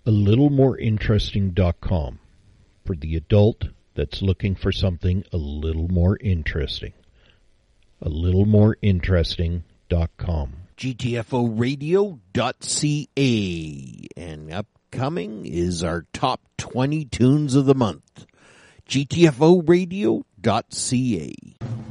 AlittleMoreInteresting.com for the adult that's looking for something a little more interesting. AlittleMoreInteresting.com. GTFOradio.ca. And upcoming is our top 20 tunes of the month. GTFOradio.ca.